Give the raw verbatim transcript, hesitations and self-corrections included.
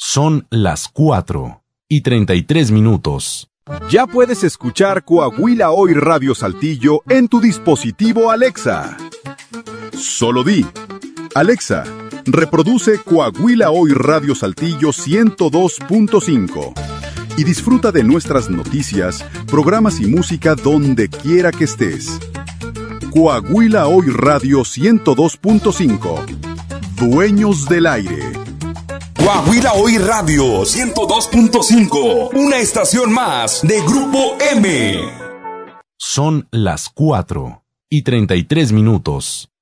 Son las cuatro y treinta y tres minutos. Ya puedes escuchar Coahuila Hoy Radio Saltillo en tu dispositivo Alexa. Solo di: Alexa, reproduce Coahuila Hoy Radio Saltillo ciento dos punto cinco y disfruta de nuestras noticias, programas y música donde quiera que estés. Coahuila Hoy Radio ciento dos punto cinco. Dueños del aire. Coahuila Hoy Radio ciento dos punto cinco. Una estación más de Grupo M. Son las cuatro y treinta y tres minutos.